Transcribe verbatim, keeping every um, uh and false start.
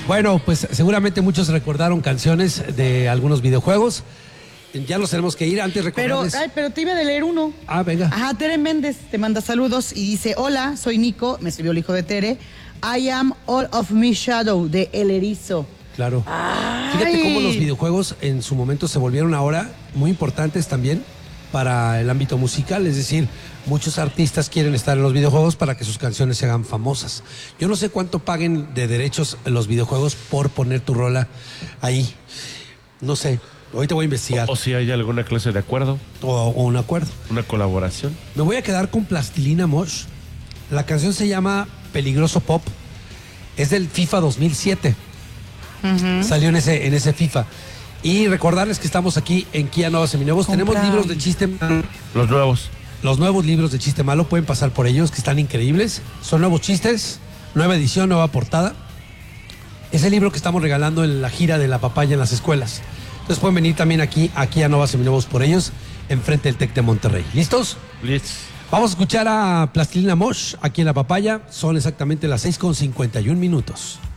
Bueno, pues seguramente muchos recordaron canciones de algunos videojuegos. Ya los tenemos que ir. Antes Pero, recordarles... ay, pero te iba a leer uno. Ah, venga. Ajá, Tere Méndez te manda saludos y dice: hola, soy Nico, me escribió el hijo de Tere. I am all of me shadow, de El Erizo. Claro. Ay. Fíjate cómo los videojuegos en su momento se volvieron ahora muy importantes también para el ámbito musical. Es decir, muchos artistas quieren estar en los videojuegos para que sus canciones se hagan famosas. Yo no sé cuánto paguen de derechos los videojuegos por poner tu rola ahí. No sé. Ahorita voy a investigar. O, o si hay alguna clase de acuerdo. O, o un acuerdo. Una colaboración. Me voy a quedar con Plastilina Mosh. La canción se llama Peligroso Pop. Es del FIFA dos mil siete. Uh-huh. Salió en ese, en ese FIFA. Y recordarles que estamos aquí en Kia Nova Seminuevos. Compra. Tenemos libros de chiste malo. Los nuevos. Los nuevos libros de chiste malo. Pueden pasar por ellos, que están increíbles. Son nuevos chistes. Nueva edición, nueva portada. Es el libro que estamos regalando en la gira de la papaya en las escuelas. Entonces pueden venir también aquí, aquí a Nova Seminuevos por ellos, enfrente del TEC de Monterrey. ¿Listos? Listo. Vamos a escuchar a Plastilina Mosh aquí en La Papaya. Son exactamente las seis con cincuenta y un minutos.